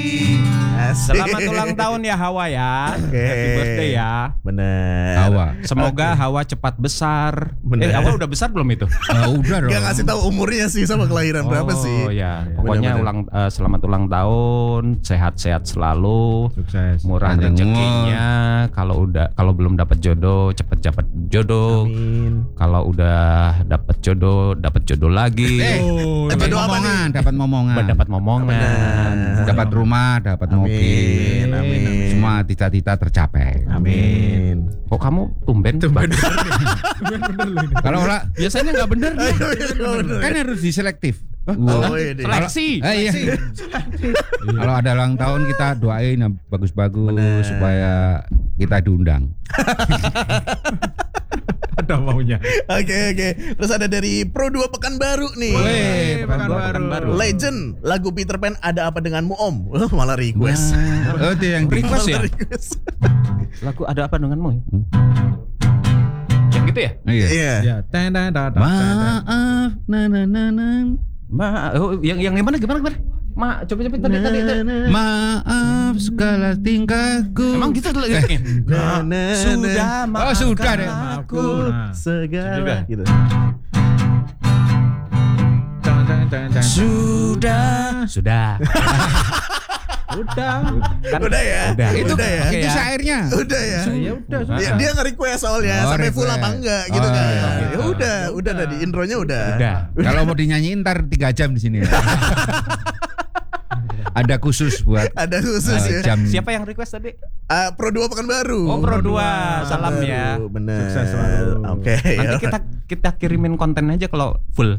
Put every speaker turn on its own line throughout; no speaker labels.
Selamat ulang tahun ya Hawa ya. Happy birthday ya.
Bener.
Hawa.
Semoga Hawa cepat besar.
Bener.
Hawa udah besar belum itu?
Udah dong.
Gak ngasih tahu umurnya sih sama kelahiran berapa sih.
Oh ya, pokoknya selamat ulang tahun, sehat-sehat selalu,
Sukses.
murah
Panjang
rezekinya. Kalau belum dapat jodoh, cepet dapat jodoh.
Amin.
Kalau udah dapat jodoh lagi.
Dapat momongan,
dapat momongan.
Dapat momongan.
Dapat rumah, dapat mobil.
Amin.
Semua cita-cita tercapai.
Amin.
Kok kamu tumben?
Kalau lah
Biasanya nggak bener nih.
kan harus diselektif.
Oh iya deh.
Seleksi.
Iya. Kalau ada ulang tahun kita doain yang bagus-bagus supaya kita diundang.
Ada maunya.
Oke. Terus ada dari Pro 2 Pekanbaru nih.
Pekanbaru.
Legend lagu Peter Pan Ada Apa Denganmu Om. Malah request.
Oh itu yang
Request ya?
Malah request.
Lagu Ada Apa Denganmu? Yang gitu ya?
Iya.
Iya.
Ya,
Maaf,
Yang gimana? Coba tadi.
maaf segala tingkahku.
Emang gitu liriknya? Sudah
Oh sudah deh.
aku
Segala gitu.
Sudah.
Udah.
Kan?
Udah ya.
Itu
Udah ya.
oke
Itu
ya.
syairnya.
Udah ya.
Ya udah.
Dia nge-request soalnya
Oh,
sampai full
request.
apa enggak gitu
Oh,
kan.
iya.
Ya udah tadi intronya udah.
Kalau mau dinyanyiin ntar 3 jam di sini. Ada khusus buat
Ada khusus ya.
jam.
Siapa yang request tadi?
Pro 2 Pekanbaru.
Oh, Pro 2. Salam ya.
Bener.
Sukses selalu.
Oke.
Nanti kita kirimin konten aja kalau full.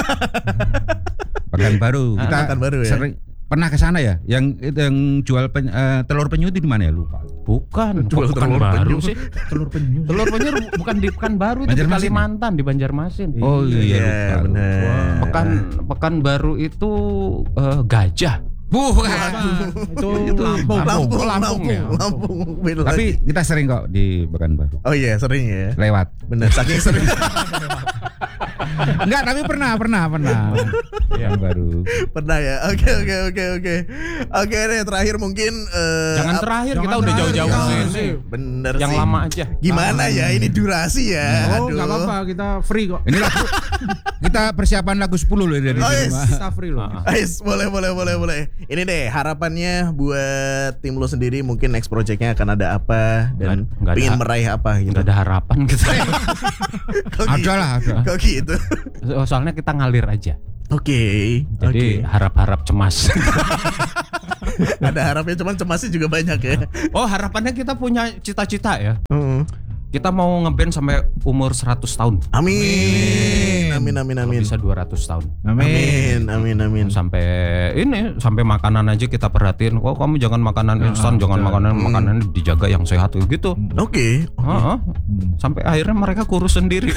Pekanbaru. Kita
Pekanbaru ya.
sering pernah ke sana ya? Yang jual telur penyu itu di mana ya? Lupa.
Bukan,
Jual telur
Pekanbaru
penyu.
sih. Telur penyu bukan di Pekanbaru, itu di
Banjarmasin.
Kalimantan, di Banjarmasin.
Oh
Iya,
iya, lupa.
bener.
Pekanbaru itu gajah.
Bukan.
Itu
Lampung ya.
Lampung. Beda
Tapi
lagi.
kita sering kok di Pekanbaru.
Oh iya sering ya.
Lewat.
Bener. Saking sering.
Enggak, tapi pernah. Pekanbaru.
Pernah ya. Oke deh terakhir mungkin.
Jangan terakhir, kita udah jauh-jauh sini.
Bener
Yang
sih.
lama aja.
Gimana ya ini durasi ya.
Oh,
Aduh.
enggak apa-apa, kita free kok.
Ini lagu kita persiapan lagu 10 loh dari
Oh,
sini,
yes.
Pak.
Kita free loh.
Ais, boleh. Ini deh harapannya buat tim lo sendiri mungkin next projectnya akan ada apa dan
Nggak ada.
pengen meraih apa gitu.
Nggak ada harapan gitu.
Kok
Ada
gitu?
lah, ada.
Kok gitu?
Soalnya kita ngalir aja.
Oke.
Jadi harap-harap cemas.
Ada harapnya cuman cemasnya juga banyak ya.
Oh, harapannya kita punya cita-cita ya.
Heeh.
Kita mau ngeband sampai umur 100 tahun.
Amin.
Kalau bisa 200 tahun.
Amin.
Sampai makanan aja kita perhatiin. Oh, kamu jangan makanan instan, jangan makanan dijaga yang sehat gitu.
Oke.
Heeh. Sampai akhirnya mereka kurus sendiri.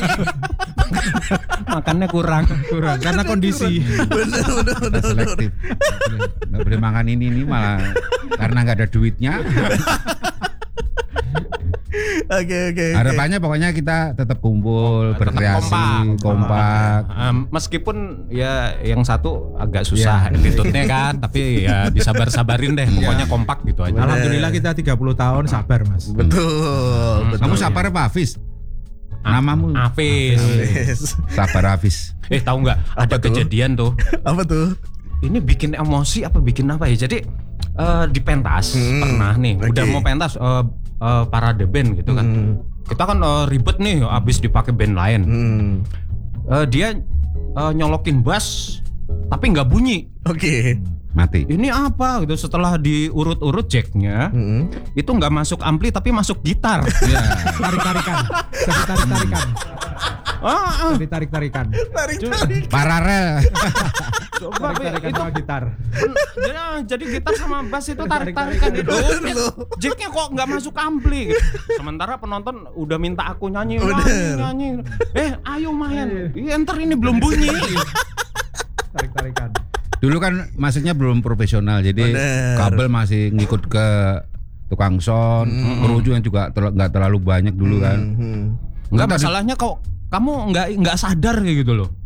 Makannya kurang
Karena kondisi.
Bener.
Selektif. Nggak boleh makan ini malah karena nggak ada duitnya.
Oke.
Harapannya pokoknya kita tetap kumpul,
Tetap
berkreasi, kompak.
Meskipun ya yang satu agak susah attitude-nya kan, tapi ya disabar-sabarin deh. Pokoknya kompak gitu aja.
Alhamdulillah kita 30 tahun sabar, Mas.
Betul.
Kamu sabar apa Hafiz? Namamu
Hafiz.
Yes.
Sabar Hafiz.
Tahu nggak? Ada
Apa tuh?
kejadian tuh.
Apa tuh?
Ini bikin emosi apa bikin apa ya? Jadi di pentas pernah nih. Udah
oke.
mau pentas parade band gitu kan. Kita kan ribet nih abis dipakai band lain. Dia nyolokin bass tapi nggak bunyi.
Oke.
Mati.
Ini apa gitu, setelah diurut-urut jacknya itu nggak masuk ampli tapi masuk gitar.
Ya.
Tarik-tarikan. Jadi tarik-tarikan. Jadi tarik-tarikan.
Tarik.
Paralel.
Coba
Tarik-tarikan
itu
sama gitar.
jadi gitar sama bass itu tarik-tarikan gitu. Jacknya kok nggak masuk ampli gitu. Sementara penonton udah minta aku nyanyi. Ayo main. Ntar ini belum bunyi.
Tarik-tarikan.
Dulu kan maksudnya belum profesional, jadi
Bener.
kabel masih ngikut ke tukang sound, kru juga nggak terlalu banyak dulu kan.
Enggak, masalahnya kok kamu nggak sadar kayak gitu loh.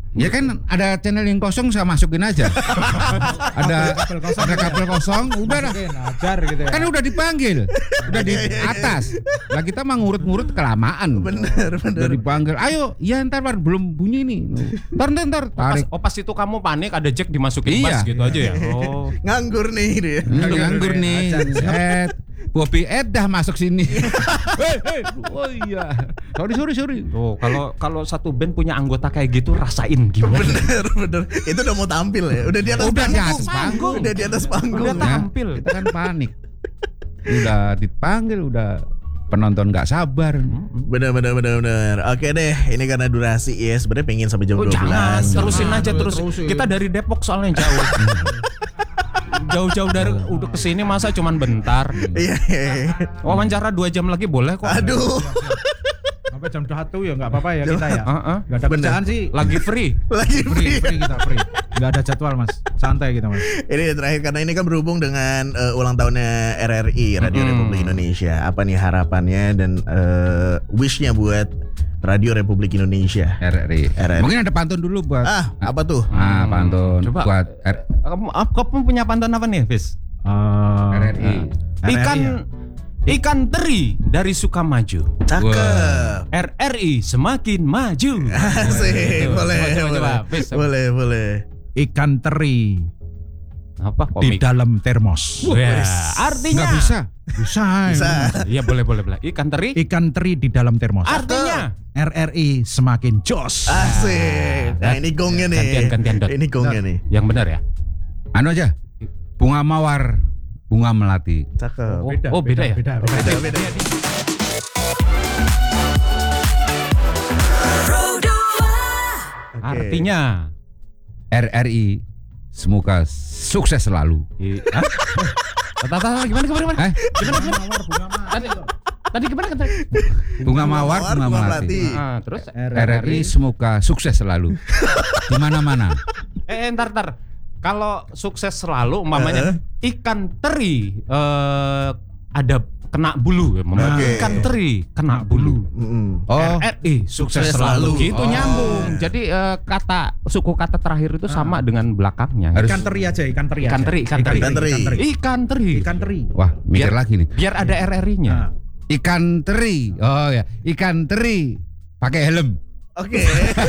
Ya kan ada channel yang kosong saya masukin aja. ada kabel kosong, udah lah.
Ajar gitu ya.
Kan udah dipanggil, udah di atas. Lah kita mah ngurut-ngurut kelamaan.
Bener.
Udah dipanggil, ayo, ya ntar belum bunyi nih. Ntar tarik.
Pas itu kamu panik ada jack dimasukin
Iya.
bass gitu aja ya. Oh.
Nganggur nih dia.
Nganggur nih. Set. Bobby Edah masuk sini. Hei. Oh iya. Sorry.
Tuh, kalau satu band punya anggota kayak gitu rasain gimana?
Bener. Itu udah mau tampil ya. Udah di atas
Udah di
panggung.
atas panggung.
Udah di atas panggung.
Udah tampil.
Kita kan panik. Udah dipanggil, udah penonton nggak sabar.
Bener. Oke deh, ini karena durasi ya. Sebenarnya pengen sampai jam 12.
Jangan, terusin aja terus.
Terusin.
Kita dari Depok soalnya jauh. Jauh-jauh dari udah kesini masa cuman bentar.
Iya.
Wawancara 2 jam lagi boleh kok.
Aduh.
Sampai jam 1 ya enggak apa-apa ya kita ya. Enggak ada
Bener.
kerjaan sih.
Lagi free.
Lagi
Free
free.
kita free. Enggak ada jadwal, Mas. Santai kita, Mas.
Ini terakhir karena ini kan berhubung dengan ulang tahunnya RRI Radio Republik Indonesia. Apa nih harapannya dan wishnya buat Radio Republik Indonesia?
RRI. Mungkin ada pantun dulu buat.
Apa tuh?
Pantun
Coba.
buat
Kamu punya pantun apa nih, Fis?
RRI.
Ikan teri dari Sukamaju.
Cakep.
RRI semakin maju.
Asik, boleh.
Coba, Fis.
Boleh.
Ikan teri
Apa
di
komik?
dalam termos.
Ya, artinya
Nggak bisa.
Bisa.
Iya boleh. Ikan teri.
Ikan teri di dalam termos.
Artinya
RRI semakin jos.
Asik. Nah ini gongnya nih.
Gantian, Dot.
Ini gongnya nih.
Yang benar ya.
Anu aja. Bunga mawar, bunga melati.
Cakep.
Beda ya.
Beda.
Artinya
RRI semoga sukses selalu.
Gimana? Tadi gimana kan?
Bunga mawar, bunga melati.
Terus
RRI semoga sukses selalu. Di mana-mana.
Ntar. Kalau sukses selalu umpamanya ikan teri ada kena bulu ya.
Oke.
Ikan teri kena bulu.
Oh,
RRI sukses selalu. Gitu nyambung. Jadi suku kata terakhir itu sama dengan belakangnya.
Harus-
Ikan teri aja, ikan teri.
Ikan
aja.
teri.
Ikan teri.
Ikan teri.
wah, mikir lagi nih.
Biar ada RRI-nya.
Ikan teri. Oh ya, ikan teri pakai helm.
Oke.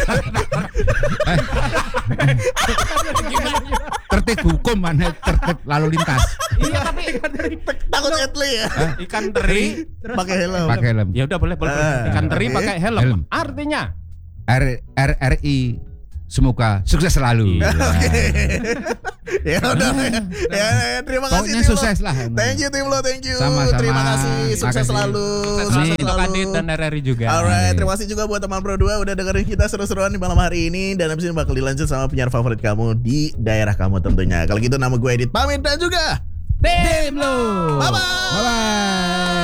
Tertib hukum mana tertib lalu lintas.
Iya tapi
Takut Etli ya.
ikan teri
Pakai helm.
Pakai helm.
ya udah boleh. Ikan teri
oke.
pakai helm.
Helm.
Artinya
RRI semoga sukses selalu.
Ya udah. Ya, terima kasih.
Pokoknya
Tim Lo.
sukses lah.
Thank you Tim Lo, thank you.
Sama-sama.
Terima kasih. Sukses
Makasih.
selalu.
sukses untuk Adit dan RRI juga.
Alright, terima kasih juga buat teman Pro 2 udah dengerin kita seru-seruan di malam hari ini. Dan abis ini bakal dilanjut sama penyiar favorit kamu di daerah kamu tentunya. Kalau gitu nama gue Edit pamit dan juga
Tim lo.
bye-bye.
Bye bye.